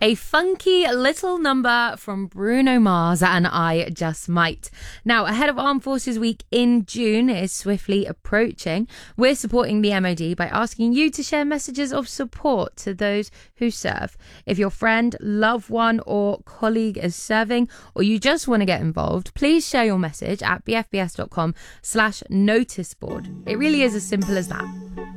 A funky little number from Bruno Mars and I Just Might. Now, ahead of Armed Forces Week in June is swiftly approaching, we're supporting the MOD by asking you to share messages of support to those who serve. If your friend, loved one or colleague is serving, or you just want to get involved, please share your message at bfbs.com/noticeboard. It really is as simple as that.